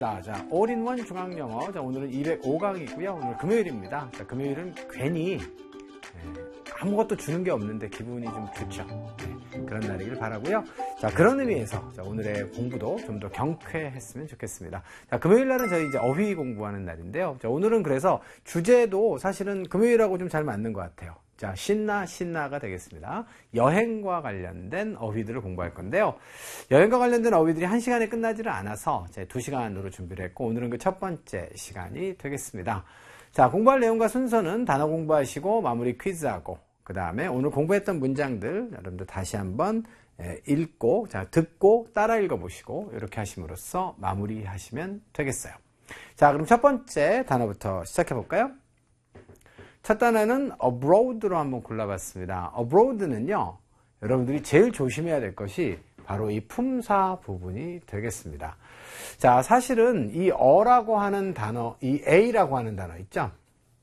자, 올인원 중앙영어. 자, 오늘은 205강이고요. 오늘 금요일입니다. 자, 금요일은 괜히 아무것도 주는 게 없는데 기분이 좀 좋죠. 그런 날이길 바라고요. 자, 그런 의미에서 자, 오늘의 공부도 좀 더 경쾌했으면 좋겠습니다. 자, 금요일 날은 저희 이제 어휘 공부하는 날인데요. 자, 오늘은 그래서 주제도 사실은 금요일하고 좀 잘 맞는 것 같아요. 자, 신나가 되겠습니다. 여행과 관련된 어휘들을 공부할 건데요. 여행과 관련된 어휘들이 1시간에 끝나지를 않아서 2시간으로 준비를 했고, 오늘은 그 첫 번째 시간이 되겠습니다. 자, 공부할 내용과 순서는 단어 공부하시고 마무리 퀴즈하고, 그 다음에 오늘 공부했던 문장들 여러분들 다시 한번 읽고, 자, 듣고 따라 읽어보시고 이렇게 하심으로써 마무리하시면 되겠어요. 자, 그럼 첫 번째 단어부터 시작해 볼까요? 첫 단어는 abroad로 한번 골라봤습니다. abroad는요, 여러분들이 제일 조심해야 될 것이 바로 이 품사 부분이 되겠습니다. 자, 사실은 이 어라고 하는 단어, 이 a라고 하는 단어 있죠?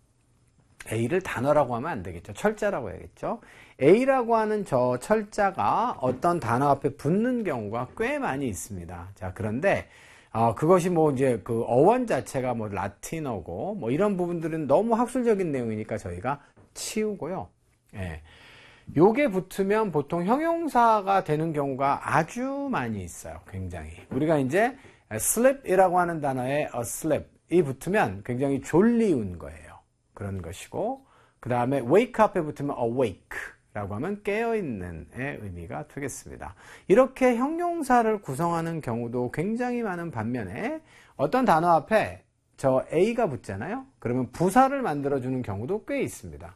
a를 단어라고 하면 안 되겠죠. 철자라고 해야겠죠. a라고 하는 저 철자가 어떤 단어 앞에 붙는 경우가 꽤 많이 있습니다. 자, 그런데 그것이 뭐 이제 그 어원 자체가 뭐 라틴어고 뭐 이런 부분들은 너무 학술적인 내용이니까 저희가 치우고요. 예. 요게 붙으면 보통 형용사가 되는 경우가 아주 많이 있어요. 굉장히. 우리가 이제 sleep이라고 하는 단어에 asleep이 붙으면 굉장히 졸리운 거예요. 그런 것이고, 그 다음에 wake 앞에 붙으면 awake 라고 하면 깨어있는의 의미가 되겠습니다. 이렇게 형용사를 구성하는 경우도 굉장히 많은 반면에 어떤 단어 앞에 저 a가 붙잖아요. 그러면 부사를 만들어주는 경우도 꽤 있습니다.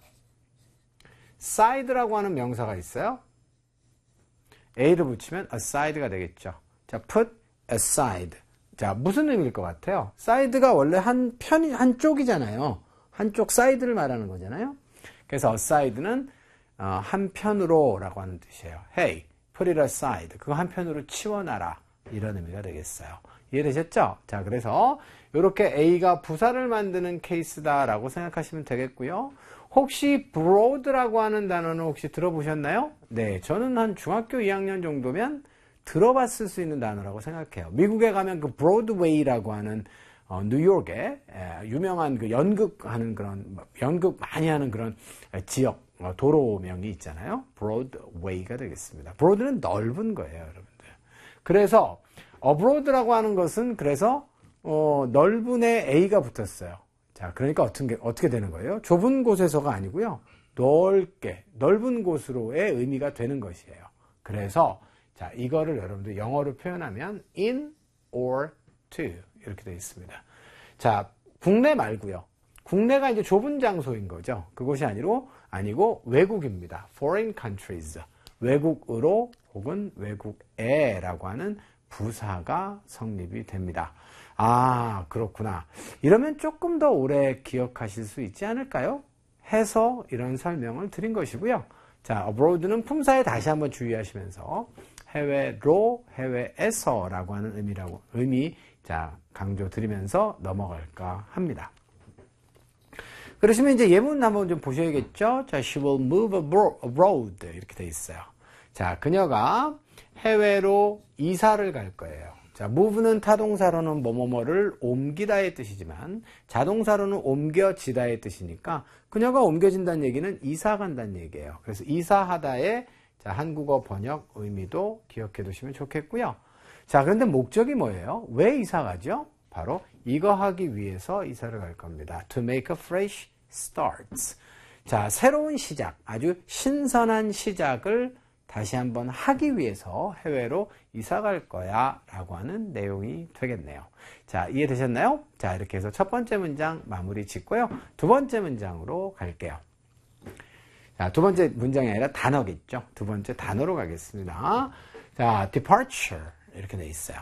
side라고 하는 명사가 있어요. a를 붙이면 aside가 되겠죠. 자, put aside. 자, 무슨 의미일 것 같아요? side가 원래 한쪽이잖아요. 한쪽 사이드를 말하는 거잖아요. 그래서 aside는 한편으로 라고 하는 뜻이에요. Hey, put it aside. 그거 한편으로 치워놔라. 이런 의미가 되겠어요. 이해되셨죠? 자, 그래서 이렇게 A가 부사를 만드는 케이스다라고 생각하시면 되겠고요. 혹시 broad라고 하는 단어는 혹시 들어보셨나요? 네, 저는 한 중학교 2학년 정도면 들어봤을 수 있는 단어라고 생각해요. 미국에 가면 그 브로드웨이라고 하는 뉴욕에 유명한 그 연극 많이 하는 그런 지역 도로명이 있잖아요. 브로드웨이가 되겠습니다. 브로드는 넓은 거예요, 여러분들. 그래서 abroad라고 하는 것은 그래서 넓은에 a가 붙었어요. 자, 그러니까 어떻게 되는 거예요? 좁은 곳에서가 아니고요. 넓은 곳으로의 의미가 되는 것이에요. 그래서 자, 이거를 여러분들 영어로 표현하면 in or to 이렇게 되어 있습니다. 자, 국내 말고요. 국내가 이제 좁은 장소인 거죠. 그것이 아니고 외국입니다. foreign countries. 외국으로 혹은 외국에라고 하는 부사가 성립이 됩니다. 아, 그렇구나. 이러면 조금 더 오래 기억하실 수 있지 않을까요? 해서 이런 설명을 드린 것이고요. 자, abroad는 품사에 다시 한번 주의하시면서 해외로, 해외에서라고 하는 의미 자, 강조 드리면서 넘어갈까 합니다. 그러시면 이제 예문 한번 좀 보셔야겠죠? 자, she will move abroad 이렇게 돼 있어요. 자, 그녀가 해외로 이사를 갈 거예요. 자, move는 타동사로는 뭐뭐뭐를 옮기다의 뜻이지만 자동사로는 옮겨지다의 뜻이니까 그녀가 옮겨진다는 얘기는 이사 간다는 얘기예요. 그래서 이사하다의 자, 한국어 번역 의미도 기억해 두시면 좋겠고요. 자, 그런데 목적이 뭐예요? 왜 이사 가죠? 바로 이거 하기 위해서 이사를 갈 겁니다. To make a fresh start. 자, 새로운 시작, 아주 신선한 시작을 다시 한번 하기 위해서 해외로 이사 갈 거야 라고 하는 내용이 되겠네요. 자, 이해되셨나요? 자, 이렇게 해서 첫 번째 문장 마무리 짓고요. 두 번째 문장으로 갈게요. 자, 두 번째 문장이 아니라 단어겠죠. 두 번째 단어로 가겠습니다. 자, departure 이렇게 돼 있어요.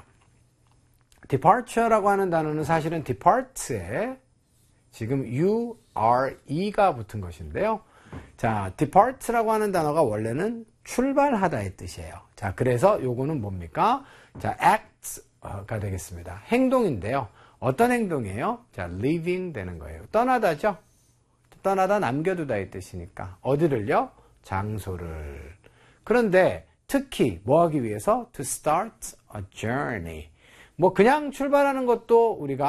departure라고 하는 단어는 사실은 depart에 지금 U-R-E가 붙은 것인데요. 자, depart라고 하는 단어가 원래는 출발하다의 뜻이에요. 자, 그래서 요거는 뭡니까? 자, act가 되겠습니다. 행동인데요. 어떤 행동이에요? 자, leaving 되는 거예요. 떠나다죠? 떠나다 남겨두다의 뜻이니까. 어디를요? 장소를. 그런데 특히 뭐 하기 위해서? To start a journey. 뭐 그냥 출발하는 것도 우리가